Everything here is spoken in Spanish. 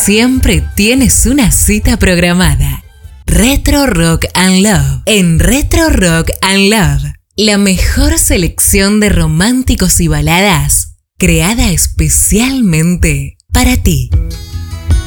siempre tienes una cita programada. Retro Rock and Love. En Retro Rock and Love, la mejor selección de románticos y baladas creada especialmente para ti.